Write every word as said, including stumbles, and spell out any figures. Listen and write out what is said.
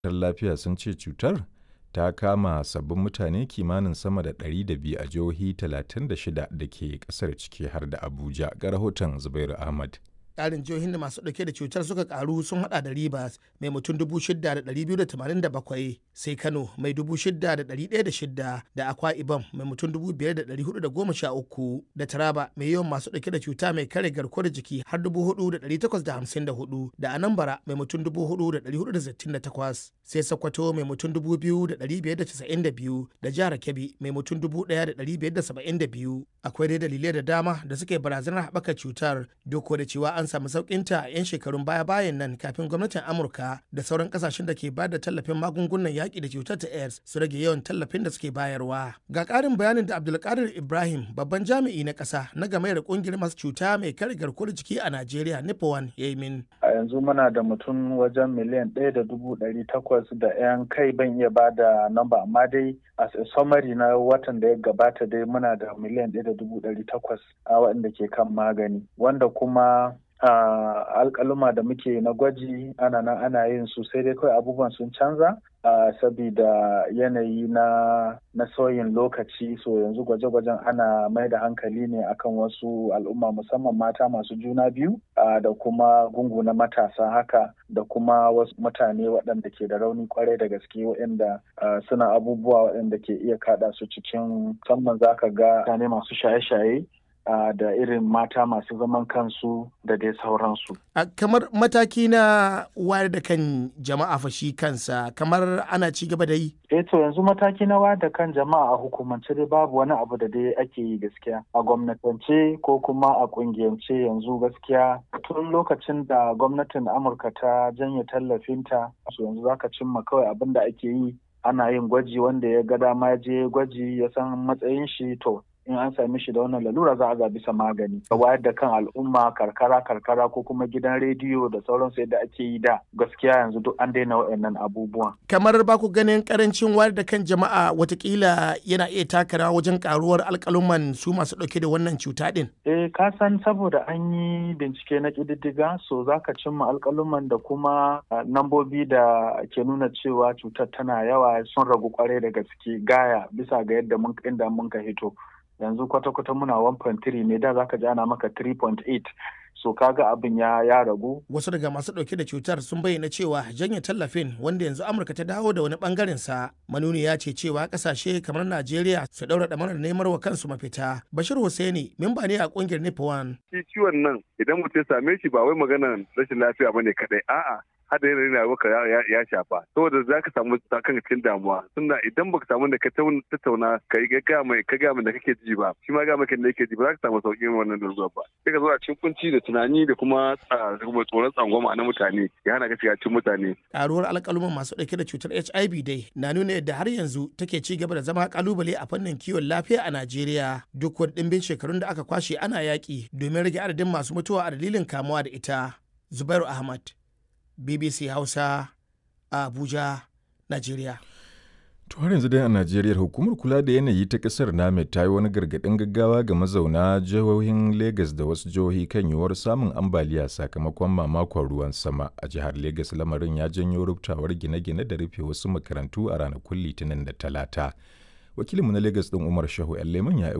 lafiya sun ce cutar ta kama sabbin mutane kimanin sama da ɗari da biyu a jihohi talatin da shida da ke ƙasar ciki har da Abuja. Ga rahoton Zubairu Ahmad. Ƙarin jihohin da masu ɗauke da cutar suka karu sun hada da Rivers mai mutum dubu shida da ɗari biyu da tamanin da bakwai, sai Kano mai dubu shida da ɗari ɗaya da shida, da Akwa Ibom mai mutum dubu biyar da ɗari hudu da goma sha uku, da Taraba mai yawan masu ɗauke da cuta mai kare garkuwar jiki har dubu hudu da ɗari takwas da hamsin da hudu, da Anambra mai mutum dubu hudu da ɗari hudu da sittin da takwas, sai Sokoto mai mutum dubu biyu da ɗari biyar da casa'in da biyu, da Jihar Kebbi mai mutum dubu ɗaya da ɗari biyar da saba'in da biyu. Akwai dai dalilai da dama da suke barazanar haɓaka cutar, duk da cewa an samu sauƙinta a 'yan shekarun baya-bayan nan kafin gwamnatin Amurka da sauran kasashen da ke ba da tallafin magungunan yaƙi da cutar ta AIDS su rage yawan tallafin da suke bayarwa. Ga ƙarin bayanin da Abdulkadir Ibrahim, babban jami'i na ƙasa na gamayar ƙungiyar masu cuta mai kare garkuwar jiki a Najeriya Nipawan ya yi min. A yanzu muna da mutum wajen miliyan ɗaya da dubu ɗari takwas da 'yan kai, ban iya ba da namba, amma dai a summary na watan da ya gabata dai muna da miliyan ɗaya da dubu ɗari takwas a waɗanda ke kan magani, wanda kuma Uh, alƙaluma da muke na gwaji ana nan ana yin su, sai dai kawai abubuwan sun canza uh, sabida yanayi na na sauyin lokaci. So yanzu gwaje-gwajen ana mai da hankali ne akan wasu al'umma, musamman mata masu juna biyu uh, da kuma gungu na matasa haka, da kuma wasu mutane waɗanda ke da rauni kwarai da gaske, waɗanda uh, suna abubuwa waɗanda ke iya kaɗa su cikin, musamman za ka ga mutane masu shaye-shaye Uh, da irin mata masu zaman kansu da dai sauransu. Uh, kamar mataki na wayar da kan jama'a fa shi kansa, kamar ana ci gaba da yi? Eh to yanzu mataki na wayar da kan jama'a a hukumance dai babu wani abu da dai ake yi gaskiya. A gwamnatance ko kuma a kungiyance yanzu gaskiya tun lokacin da gwamnatin Amurka ta janye tallafinta, so yanzu zaka cimma kawai abin da ake yi, ana yin gwaji, wanda ya ga dama je gwaji ya san matsayin shi, to in an sami shi da wannan lalura za a ga bisa magani. Ka wayar da kan al'umma karkara karkara ko kuma gidan rediyo da sauransu yadda ake yi da, gaskiya yanzu duk an daina waɗannan abubuwan. Kamar ba ku ganin karancin wayar da kan jama'a watakila yana iya taka rawa wajen karuwar alƙaluman su masu ɗauke da wannan cuta ɗin? Eh ka san saboda an yi bincike na ƙididdiga, so za ka cimma alƙaluman da kuma nambobi da ke nuna cewa cutar tana yawa sun ragu kwarai da gaske gaya bisa ga yadda mun inda mun ka hito. Yanzu kwata-kwata muna one point three ne, da zaka ji ana maka three point eight, so kaga abin ya ya ragu. Wasu daga masu dauke da cutar sun bayyana cewa janye tallafin, wanda yanzu Amurka ta dawo da wani bangaren sa, manuni ya ce cewa kasashe kamar Najeriya su daura damarar neman wa kansu mafita. Bashir Hussaini, memba ne a kungiyar Nipawan. Shi ciwon nan idan mutum ya same shi ba wai maganar rashin lafiya bane kadai, a'a hada yanayin rayuwarka ya shafa, saboda za ka samu kan cikin damuwa, tunda idan baka samu da ka tattauna ka ga mai ka ga mai da kake ji ba, shi ma ga mai da yake ji ba, za ka samu sauƙin wannan daruruwa ba, sai ka zo a cikin kunci da tunani da kuma tsoron tsangwama na mutane ya hana ka shiga cikin mutane. Karuwar alƙaluman masu ɗauke da cutar H I V dai na nuna yadda har yanzu take ci gaba da zama kalubale a fannin kiwon lafiya a Najeriya, duk wani ɗimbin shekarun da aka kwashe ana yaƙi domin rage adadin masu mutuwa a dalilin kamuwa da ita. Zubairu Ahmad, B B C Hausa, a Abuja, Najeriya. To har yanzu dai a Najeriya, hukumar kula da yanayi ta ƙasar NAMED ta yi wani gargaɗin gaggawa ga mazauna jihohin Legas da wasu jihohi kan yiwuwar samun ambaliya sakamakon mamakon ruwan sama. A jihar Legas lamarin ya janyo rubtawar gine-gine da rufe wasu makarantu a ranakun Litinin da Talata. Wakilinmu na Legas ɗin Umar Shehu Leman ya